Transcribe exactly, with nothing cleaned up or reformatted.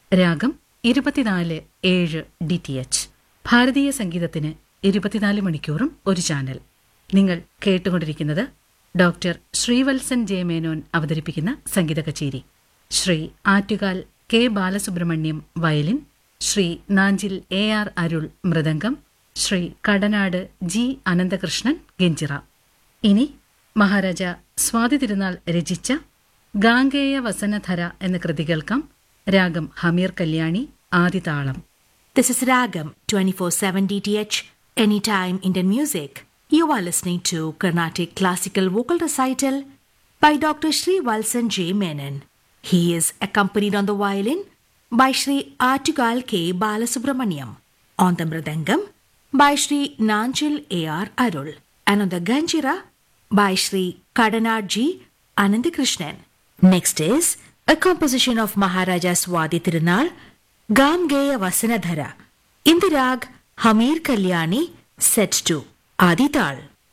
രാഗം ഇരുപത്തിനാല് ഏഴ് ഡി ടി എച്ച്. ഭാരതീയ സംഗീതത്തിന് ഇരുപത്തിനാല് മണിക്കൂറും ഒരു ചാനൽ. നിങ്ങൾ കേട്ടുകൊണ്ടിരിക്കുന്നത് ഡോക്ടർ ശ്രീവത്സൻ ജെ മേനോൻ അവതരിപ്പിക്കുന്ന സംഗീത കച്ചേരി. Shri Attukal K Balasubrahmanyam violin, Shri Nanjil A R Arul mridangam, Shri Kadanad G Ananthakrishnan ganjira. ഇനി മഹാരാജ സ്വാതി തിരുനാൾ രചിച്ച ഗാംഗേയ വസനധര എന്ന കൃതി കേൾക്കാം. രാഗം Hameer Kalyani, ആദിതാളം. This is Ragam twenty-four seven D T H, Anytime Indian Music. You are listening to Carnatic Classical Vocal Recital by Doctor Sri Valsan J. Menon. He is accompanied on the violin by Sri Artugal K. Balasubramaniam, on the mridangam by Sri Nanchil A R Arul, and on the ganjira by Sri Kadanad G. Anandakrishnan. Next is a composition of Maharaja Swati Tirunal, Gamgeya Vasanadhara, in the rag Hamir Kalyani, set to Adital.